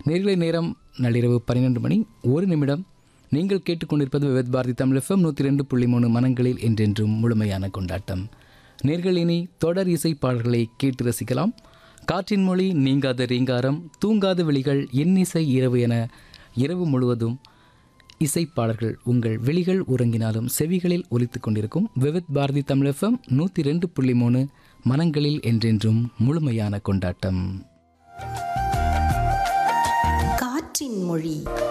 நேர்களை நேரம் நள்ளிரவு 12 மணி 1 நிமிடம். நீங்கள் கேட்டுக்கொண்டிருப்பது விவேத் பாரதி தமிழ் FM 102.3 மனங்களில் என்றென்றும் முழுமையான கொண்டாட்டம். நேர்கள் இனி தொடர் இசை பாடல்களை கேட்டு ரசிக்கலாம். காற்றின் மொழி, நீங்காத ரீங்காரம், தூங்காத விழிகள், இன்னிசை இரவு என இரவு முழுவதும் இசைப்பாடல்கள் உங்கள் விழிகள் உறங்கினாலும் செவிகளில் ஒலித்து கொண்டிருக்கும் விவேத் பாரதி தமிழ் FM 102.3 மனங்களில் என்றென்றும் முழுமையான கொண்டாட்டம். காற்றின் மொழி.